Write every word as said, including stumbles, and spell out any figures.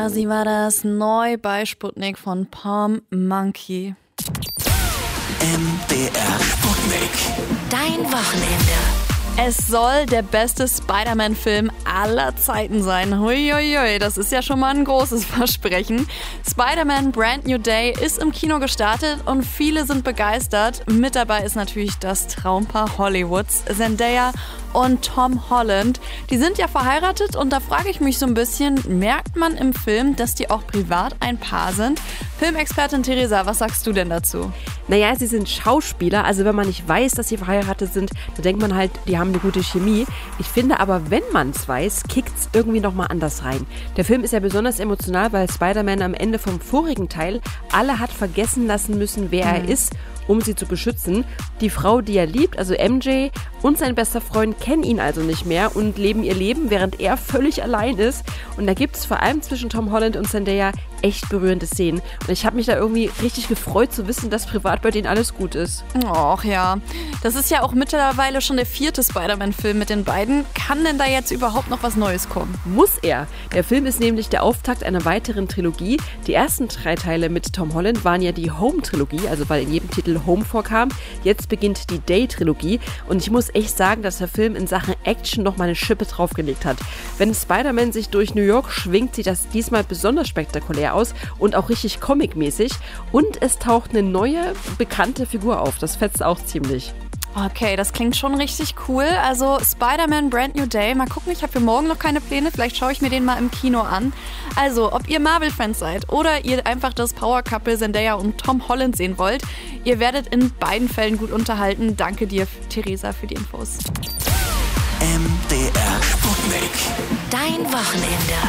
Sie war das neu bei Sputnik von Palm Monkey. M D R Sputnik. Dein Wochenende. Es soll der beste Spider-Man-Film aller Zeiten sein. Huiuiui, das ist ja schon mal ein großes Versprechen. Spider-Man Brand New Day ist im Kino gestartet und viele sind begeistert. Mit dabei ist natürlich das Traumpaar Hollywoods, Zendaya und Tom Holland. Die sind ja verheiratet und da frage ich mich so ein bisschen, merkt man im Film, dass die auch privat ein Paar sind? Filmexpertin Theresa, was sagst du denn dazu? Naja, sie sind Schauspieler, also wenn man nicht weiß, dass sie verheiratet sind, dann denkt man halt, die haben eine gute Chemie. Ich finde aber, wenn man es weiß, kickt es irgendwie nochmal anders rein. Der Film ist ja besonders emotional, weil Spider-Man am Ende vom vorigen Teil alle hat vergessen lassen müssen, wer mhm. er ist, um sie zu beschützen. Die Frau, die er liebt, also M J, und sein bester Freund kennen ihn also nicht mehr und leben ihr Leben, während er völlig allein ist. Und da gibt es vor allem zwischen Tom Holland und Zendaya echt berührende Szenen. Und ich habe mich da irgendwie richtig gefreut zu wissen, dass privat bei denen alles gut ist. Och ja, das ist ja auch mittlerweile schon der vierte Spider-Man-Film mit den beiden. Kann denn da jetzt überhaupt noch was Neues kommen? Muss er. Der Film ist nämlich der Auftakt einer weiteren Trilogie. Die ersten drei Teile mit Tom Holland waren ja die Home-Trilogie, also weil in jedem Titel Home vorkam. Jetzt beginnt die Day-Trilogie und ich muss echt sagen, dass der Film in Sachen Action noch mal eine Schippe draufgelegt hat. Wenn Spider-Man sich durch New York schwingt, sieht das diesmal besonders spektakulär aus und auch richtig comic-mäßig. Und es taucht eine neue, bekannte Figur auf. Das fetzt auch ziemlich. Okay, das klingt schon richtig cool. Also Spider-Man Brand New Day. Mal gucken, ich habe für morgen noch keine Pläne. Vielleicht schaue ich mir den mal im Kino an. Also, ob ihr Marvel-Fans seid oder ihr einfach das Power-Couple Zendaya und Tom Holland sehen wollt, ihr werdet in beiden Fällen gut unterhalten. Danke dir, Theresa, für die Infos. M D R Sputnik. Dein Wochenende.